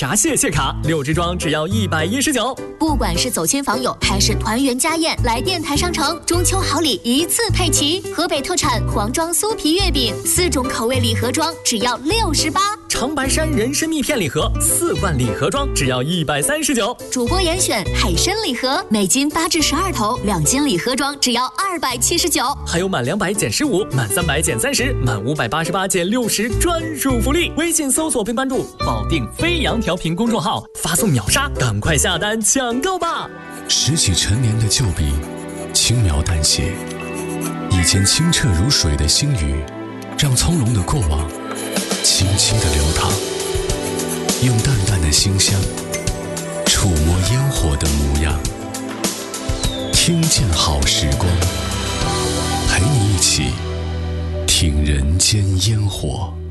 闸蟹蟹卡，6支装只要119。 不管是走亲访友还是团圆家宴，来电台商城，中秋好礼一次配齐。河北特产黄庄酥皮月饼，4种口味礼盒装只要68。 长白山人参蜜片礼盒4罐礼盒装只要139。 主播严选海参礼盒，每斤8至12头，2斤礼盒装只要279。 还有满200减15，满300减30，满588减60专属福利。微信搜索并关注保定飞扬调频公众号，发送秒杀，赶快下单抢购吧！ 拾起陈年的旧笔，轻描淡写，以前清澈如水的星宇，让从容的过往轻轻地流淌，用淡淡的馨香触摸烟火的模样，听见好时光，陪你一起听人间烟火。